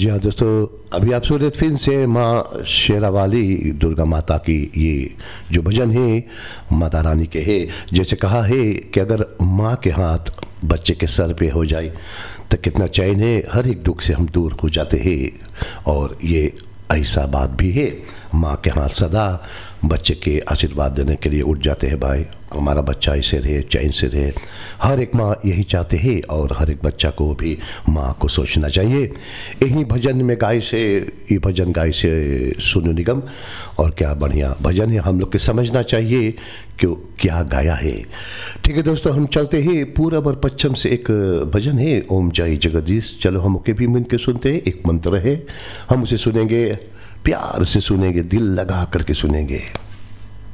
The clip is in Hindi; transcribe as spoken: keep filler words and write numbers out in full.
जी हाँ दोस्तों, अभी आप सुन रहे थे फिल्म से माँ शेरावाली दुर्गा माता की ये जो भजन है माता रानी के है। जैसे कहा है कि अगर माँ के हाथ बच्चे के सर पे हो जाए तो कितना चैन है, हर एक दुख से हम दूर हो जाते हैं। और ये ऐसा बात भी है, माँ के हाथ सदा बच्चे के आशीर्वाद देने के लिए उठ जाते हैं। भाई हमारा बच्चा ऐसे रहे, चैन से रहे, हर एक माँ यही चाहते हैं और हर एक बच्चा को भी माँ को सोचना चाहिए। यही भजन में गाय से ये भजन गाय से सोनू निगम, और क्या बढ़िया भजन है, हम लोग के समझना चाहिए कि क्या गाया है। ठीक है दोस्तों, हम चलते हैं पूरब और पश्चिम से एक भजन है ओम जय जगदीश। चलो हम ओके भी मिल के सुनते हैं। एक मंत्र है, हम उसे सुनेंगे, प्यार से सुनेंगे, दिल लगा करके सुनेंगे।